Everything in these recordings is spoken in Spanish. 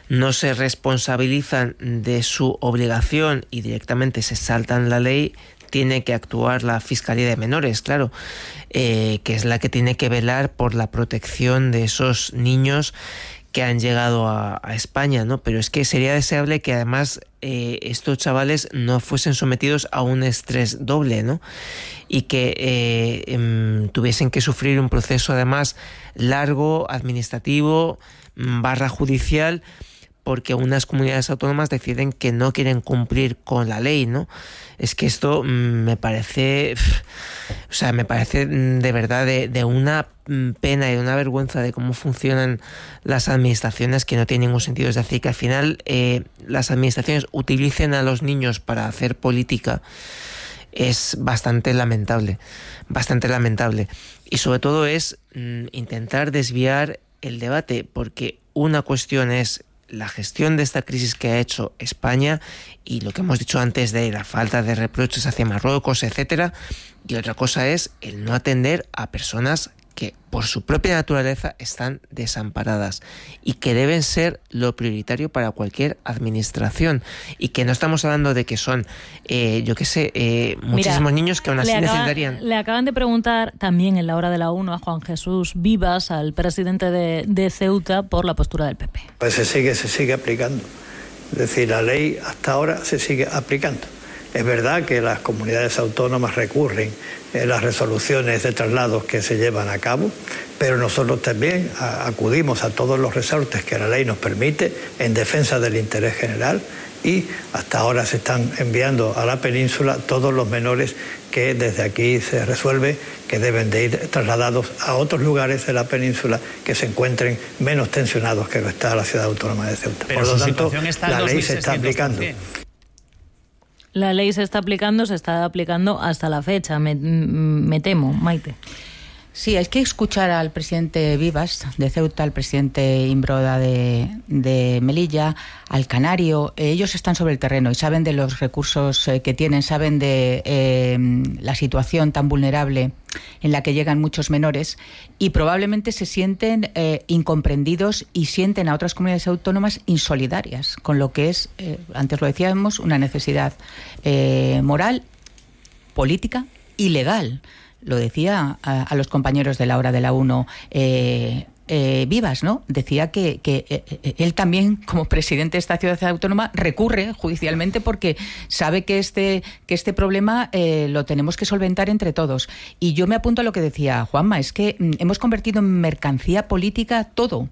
no se responsabilizan de su obligación y directamente se saltan la ley, tiene que actuar la Fiscalía de Menores, claro, que es la que tiene que velar por la protección de esos niños que han llegado a España, ¿no? Pero es que sería deseable que además estos chavales no fuesen sometidos a un estrés doble, ¿no? Y que tuviesen que sufrir un proceso además largo, administrativo, / judicial, porque unas comunidades autónomas deciden que no quieren cumplir con la ley, ¿no? Es que esto me parece de verdad de una pena y de una vergüenza de cómo funcionan las administraciones, que no tiene ningún sentido. Es decir, que al final las administraciones utilicen a los niños para hacer política es bastante lamentable. Y sobre todo es intentar desviar el debate, porque una cuestión es la gestión de esta crisis que ha hecho España y lo que hemos dicho antes de la falta de reproches hacia Marruecos, etcétera, y otra cosa es el no atender a personas que por su propia naturaleza están desamparadas y que deben ser lo prioritario para cualquier administración, y que no estamos hablando de que son muchísimos niños que aún así necesitarían. Le acaban de preguntar también en la hora de la 1 a Juan Jesús Vivas, al presidente de Ceuta, por la postura del PP. Pues se sigue aplicando, es decir, la ley hasta ahora se sigue aplicando. Es verdad que las comunidades autónomas recurren en las resoluciones de traslados que se llevan a cabo, pero nosotros también acudimos a todos los resortes que la ley nos permite en defensa del interés general, y hasta ahora se están enviando a la península todos los menores que desde aquí se resuelve que deben de ir trasladados a otros lugares de la península que se encuentren menos tensionados que lo está la ciudad autónoma de Ceuta. Pero por lo tanto, la ley se está aplicando. La ley se está aplicando hasta la fecha, me temo, Maite. Sí, hay que escuchar al presidente Vivas de Ceuta, al presidente Imbroda de Melilla, al canario. Ellos están sobre el terreno y saben de los recursos que tienen, saben de la situación tan vulnerable en la que llegan muchos menores, y probablemente se sienten incomprendidos y sienten a otras comunidades autónomas insolidarias con lo que es, antes lo decíamos, una necesidad moral, política y legal. Lo decía a los compañeros de la hora de la 1 Vivas, ¿no? Decía que él también, como presidente de esta ciudad autónoma, recurre judicialmente porque sabe que este problema lo tenemos que solventar entre todos. Y yo me apunto a lo que decía Juanma, es que hemos convertido en mercancía política todo.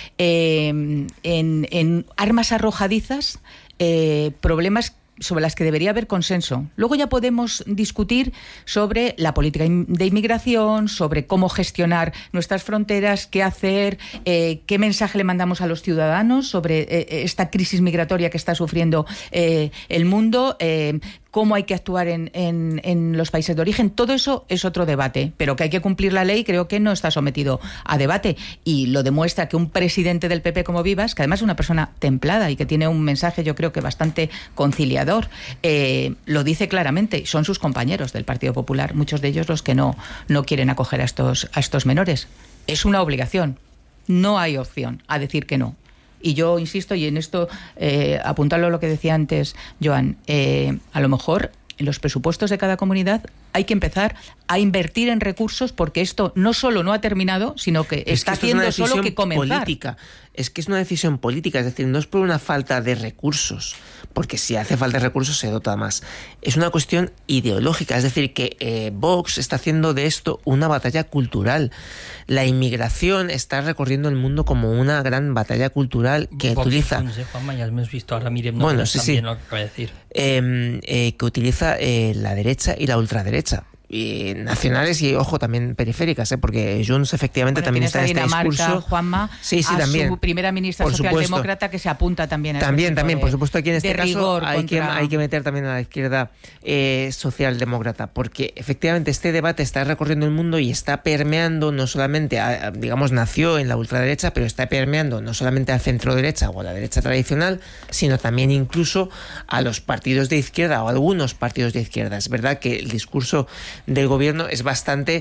En armas arrojadizas, problemas sobre las que debería haber consenso. Luego ya podemos discutir sobre la política de inmigración, sobre cómo gestionar nuestras fronteras, qué hacer, qué mensaje le mandamos a los ciudadanos sobre esta crisis migratoria que está sufriendo el mundo, cómo hay que actuar en los países de origen. Todo eso es otro debate, pero que hay que cumplir la ley creo que no está sometido a debate, y lo demuestra que un presidente del PP como Vivas, que además es una persona templada y que tiene un mensaje yo creo que bastante conciliador, lo dice claramente. Son sus compañeros del Partido Popular, muchos de ellos los que no quieren acoger a estos menores. Es una obligación, no hay opción a decir que no. Y yo insisto, y en esto apuntarlo a lo que decía antes Joan, a lo mejor en los presupuestos de cada comunidad hay que empezar a invertir en recursos, porque esto no solo no ha terminado, sino que está haciendo solo que comenzar. Es que es una decisión política, es decir, no es por una falta de recursos, porque si hace falta de recursos se dota más. Es una cuestión ideológica, es decir, que Vox está haciendo de esto una batalla cultural. La inmigración está recorriendo el mundo como una gran batalla cultural que Vox, utiliza... No sé, Juanma, ya hemos visto ahora, Miriam, bueno, sí. Lo que acaba de decir. Que utiliza la derecha y la ultraderecha. Y nacionales y, ojo, también periféricas, porque Junts efectivamente también está en este discurso. Juanma, sí, también. Su primera ministra socialdemócrata, que se apunta también a también, por supuesto, aquí en este caso hay que meter también a la izquierda socialdemócrata, porque efectivamente este debate está recorriendo el mundo y está permeando no solamente, nació en la ultraderecha, pero está permeando no solamente al centro derecha o a la derecha tradicional, sino también incluso a los partidos de izquierda o a algunos partidos de izquierda. Es verdad que el discurso del gobierno es bastante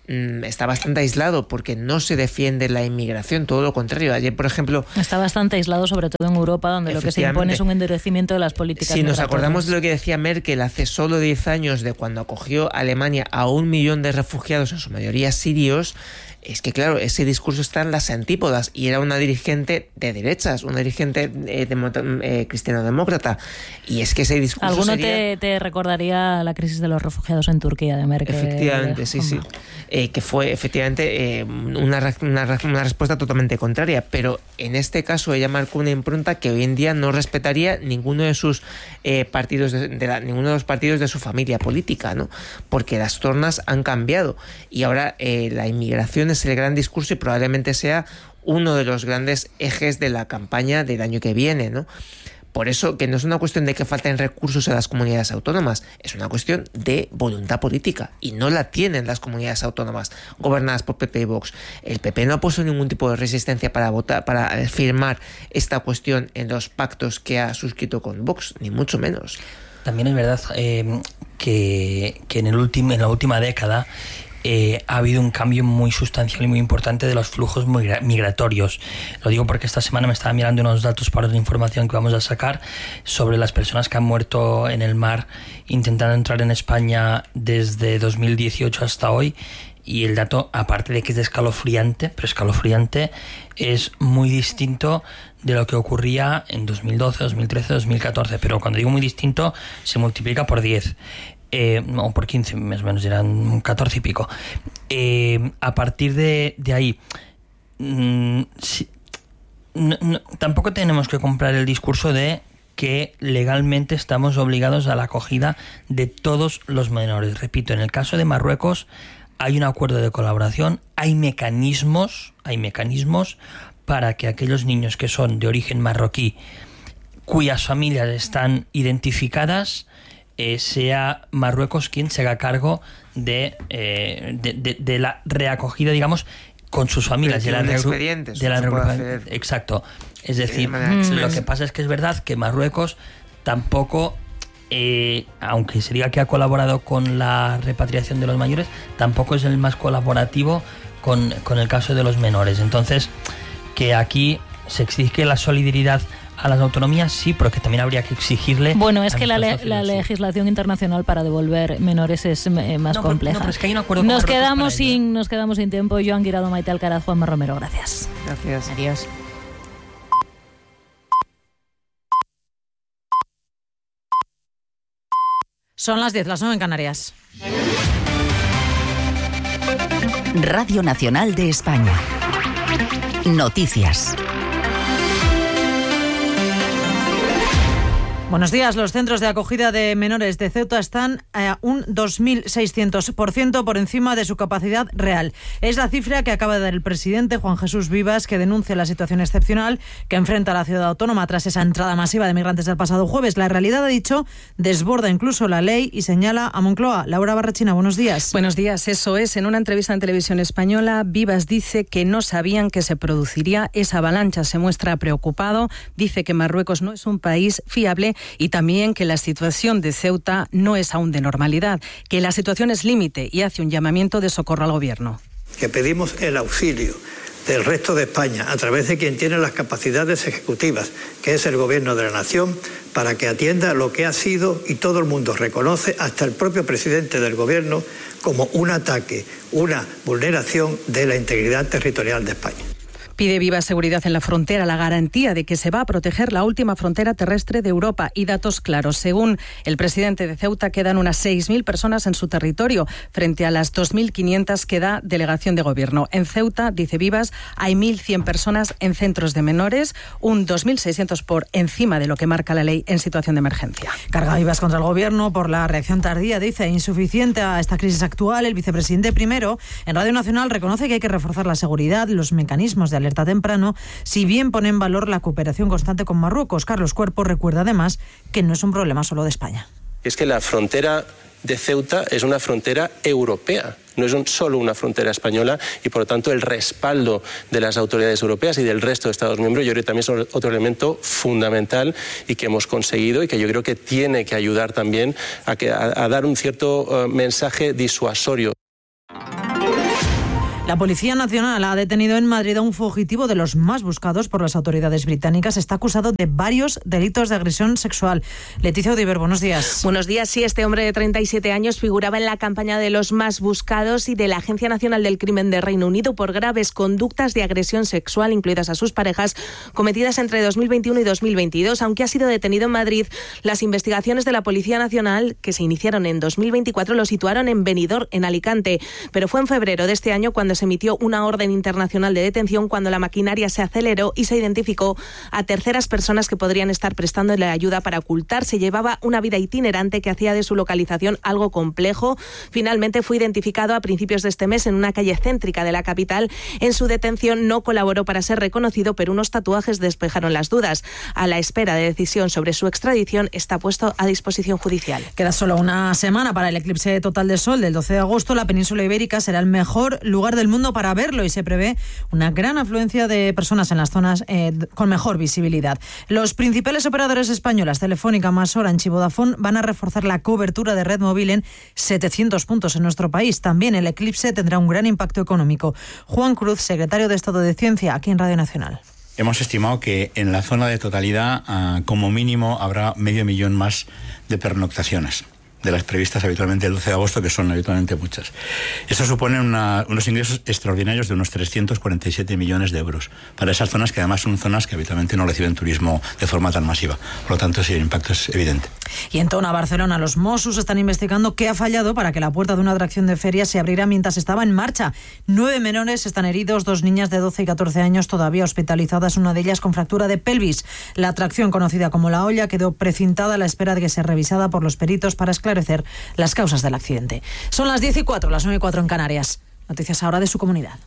está bastante aislado porque no se defiende la inmigración, todo lo contrario. Ayer, por ejemplo... Está bastante aislado, sobre todo en Europa, donde lo que se impone es un endurecimiento de las políticas migratorias. Si nos acordamos de lo que decía Merkel hace solo 10 años, de cuando acogió a Alemania a 1 millón de refugiados, en su mayoría sirios, es que claro, ese discurso está en las antípodas y era una dirigente de derechas, una dirigente cristiano-demócrata, y es que ese discurso alguno te recordaría la crisis de los refugiados en Turquía de Merkel. Efectivamente, sí. Que fue efectivamente una respuesta totalmente contraria, pero en este caso ella marcó una impronta que hoy en día no respetaría ninguno de sus partidos, ninguno de los partidos de su familia política, ¿no? Porque las tornas han cambiado y ahora la inmigración es el gran discurso y probablemente sea uno de los grandes ejes de la campaña del año que viene, ¿no? Por eso que no es una cuestión de que falten recursos en las comunidades autónomas, es una cuestión de voluntad política y no la tienen las comunidades autónomas gobernadas por PP y Vox. El PP no ha puesto ningún tipo de resistencia para votar, para firmar esta cuestión en los pactos que ha suscrito con Vox, ni mucho menos. También es verdad que en la última década ha habido un cambio muy sustancial y muy importante de los flujos migratorios. Lo digo porque esta semana me estaba mirando unos datos para otra información que vamos a sacar sobre las personas que han muerto en el mar intentando entrar en España desde 2018 hasta hoy. Y el dato, aparte de que es escalofriante, es muy distinto de lo que ocurría en 2012, 2013, 2014. Pero cuando digo muy distinto, se multiplica por 10. O por 15, más o menos, eran 14 y pico. A partir de ahí, tampoco tenemos que comprar el discurso de que legalmente estamos obligados a la acogida de todos los menores. Repito, en el caso de Marruecos hay un acuerdo de colaboración, hay mecanismos para que aquellos niños que son de origen marroquí, cuyas familias están identificadas, sea Marruecos quien se haga cargo de la reacogida, digamos, con sus familias. Exacto. Es decir, lo que pasa es que es verdad que Marruecos tampoco, aunque se diga que ha colaborado con la repatriación de los mayores, tampoco es el más colaborativo con el caso de los menores. Entonces, que aquí se exige la solidaridad a las autonomías, sí, pero que también habría que exigirle... Bueno, es que la legislación internacional para devolver menores es más compleja. Pero es que hay un acuerdo con nos quedamos sin tiempo. Joan Guirado, Maite Alcaraz, Juanma Romero, gracias. Gracias. Adiós. Son las 10, las 9 en Canarias. Radio Nacional de España. Noticias. Buenos días. Los centros de acogida de menores de Ceuta están a un 2.600% por encima de su capacidad real. Es la cifra que acaba de dar el presidente Juan Jesús Vivas, que denuncia la situación excepcional que enfrenta la ciudad autónoma tras esa entrada masiva de migrantes del pasado jueves. La realidad, ha dicho, desborda incluso la ley y señala a Moncloa. Laura Barrachina, buenos días. Buenos días, eso es. En una entrevista en Televisión Española, Vivas dice que no sabían que se produciría esa avalancha. Se muestra preocupado, dice que Marruecos no es un país fiable y también que la situación de Ceuta no es aún de normalidad, que la situación es límite y hace un llamamiento de socorro al Gobierno. Que pedimos el auxilio del resto de España a través de quien tiene las capacidades ejecutivas, que es el Gobierno de la Nación, para que atienda lo que ha sido, y todo el mundo reconoce, hasta el propio presidente del Gobierno, como un ataque, una vulneración de la integridad territorial de España. Pide Vivas seguridad en la frontera, la garantía de que se va a proteger la última frontera terrestre de Europa y datos claros. Según el presidente de Ceuta, quedan unas 6.000 personas en su territorio frente a las 2.500 que da delegación de gobierno. En Ceuta, dice Vivas, hay 1.100 personas en centros de menores, un 2.600 por encima de lo que marca la ley en situación de emergencia. Carga Vivas contra el Gobierno por la reacción tardía, dice, insuficiente a esta crisis actual. El vicepresidente primero en Radio Nacional reconoce que hay que reforzar la seguridad, los mecanismos de alerta temprano, si bien pone en valor la cooperación constante con Marruecos. Carlos Cuerpo recuerda además que no es un problema solo de España. Es que la frontera de Ceuta es una frontera europea, no es solo una frontera española, y por lo tanto el respaldo de las autoridades europeas y del resto de Estados miembros, yo creo que también es otro elemento fundamental y que hemos conseguido y que yo creo que tiene que ayudar también a dar un cierto mensaje disuasorio. La Policía Nacional ha detenido en Madrid a un fugitivo de los más buscados por las autoridades británicas. Está acusado de varios delitos de agresión sexual. Leticia Odiver, buenos días. Buenos días. Sí, este hombre de 37 años figuraba en la campaña de los más buscados y de la Agencia Nacional del Crimen de Reino Unido por graves conductas de agresión sexual, incluidas a sus parejas, cometidas entre 2021 y 2022. Aunque ha sido detenido en Madrid, las investigaciones de la Policía Nacional, que se iniciaron en 2024, lo situaron en Benidorm, en Alicante. Pero fue en febrero de este año cuando se emitió una orden internacional de detención, cuando la maquinaria se aceleró y se identificó a terceras personas que podrían estar prestándole ayuda para ocultarse. Llevaba una vida itinerante que hacía de su localización algo complejo. Finalmente fue identificado a principios de este mes en una calle céntrica de la capital. En su detención no colaboró para ser reconocido, pero unos tatuajes despejaron las dudas. A la espera de decisión sobre su extradición, está puesto a disposición judicial. Queda solo una semana para el eclipse total de sol del 12 de agosto. La península ibérica será el mejor lugar del mundo para verlo y se prevé una gran afluencia de personas en las zonas con mejor visibilidad. Los principales operadores españolas, Telefónica, Más Orange y Vodafone, van a reforzar la cobertura de red móvil en 700 puntos en nuestro país. También el eclipse tendrá un gran impacto económico. Juan Cruz, secretario de Estado de Ciencia, aquí en Radio Nacional. Hemos estimado que en la zona de totalidad, como mínimo, habrá 500.000 más de pernoctaciones de las previstas habitualmente el 12 de agosto, que son habitualmente muchas. Eso supone unos ingresos extraordinarios de unos 347 millones de euros para esas zonas, que además son zonas que habitualmente no reciben turismo de forma tan masiva. Por lo tanto, sí, el impacto es evidente. Y en Tona, Barcelona, los Mossos están investigando qué ha fallado para que la puerta de una atracción de feria se abriera mientras estaba en marcha. 9 menores están heridos, 2 niñas de 12 y 14 años todavía hospitalizadas, una de ellas con fractura de pelvis. La atracción, conocida como La Olla, quedó precintada a la espera de que sea revisada por los peritos para esclarecer las causas del accidente. Son las 10:04, las 9:04 en Canarias. Noticias ahora de su comunidad.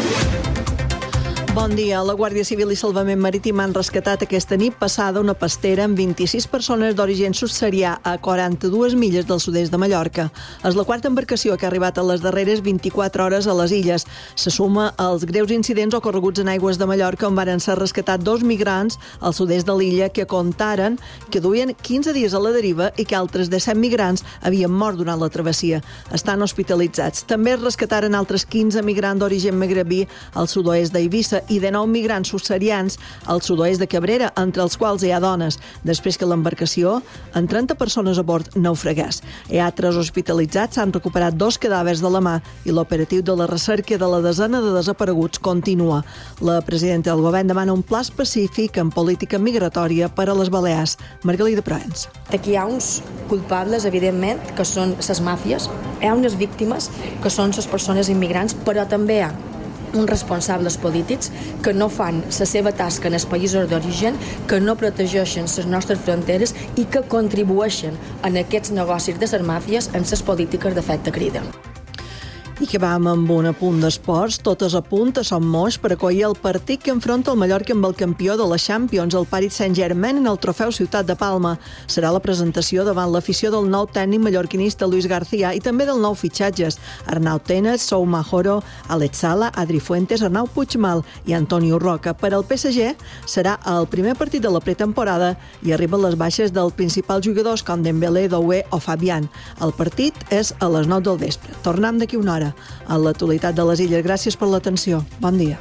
Bon dia. La Guàrdia Civil i Salvament Marítim han rescatat aquesta nit passada una pastera amb 26 persones d'origen subsaharià a 42 milles del sud-est de Mallorca. És la quarta embarcació que ha arribat a les darreres 24 hores a les illes. Se suma als greus incidents ocorreguts en aigües de Mallorca, on varen ser rescatats 2 migrants al sud-est de l'illa que contaren que duien 15 dies a la deriva i que altres 17 migrants havien mort durant la travessia. Estan hospitalitzats. També es rescataren altres 15 migrants d'origen magrebí al sud-oest d'Eivissa i de 9 migrants subsaharians al sud-oest de Cabrera, entre els quals hi ha dones, després que l'embarcació, amb 30 persones a bord, naufragés. Hi ha 3 hospitalitzats, s'han recuperat 2 cadàvers de la mà i l'operatiu de la recerca de la desena de desapareguts continua. La presidenta del govern demana un pla específic en política migratòria per a les Balears. Margalida Proens. Aquí hi ha uns culpables, evidentment, que són les màfies, hi ha unes víctimes, que són les persones immigrants, però també hi ha uns responsables polítics que no fan la seva tasca en els països d'origen, que no protegeixen les nostres fronteres i que contribueixen en aquests negocis de les màfies en les polítiques d'efecte crida. I que vam amb un apunt d'esports. Totes a punt a Son Moix per acollir el partit que enfronta el Mallorca amb el campió de la Champions, el Paris Saint-Germain, en el trofeu Ciutat de Palma. Serà la presentació davant l'afició del nou tècnic mallorquinista Luis García i també del nou fitxatges: Arnau Tenas, Souma Joro, Alex Sala, Adri Fuentes, Arnau Puigmal i Antonio Roca. Per al PSG serà el primer partit de la pretemporada i arriben les baixes dels principals jugadors com Dembélé, Doué o Fabián. El partit és a les 9 del vespre. Tornem d'aquí una hora. En l'actualitat de les illes. Gràcies per l'atenció. Bon dia.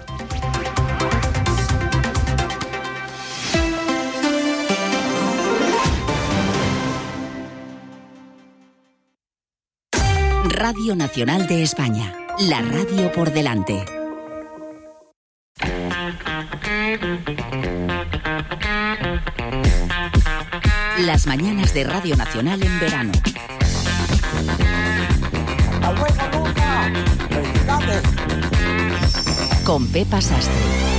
Radio Nacional de España. La radio por delante. Las mañanas de Radio Nacional en verano. Con Pepa Sastre.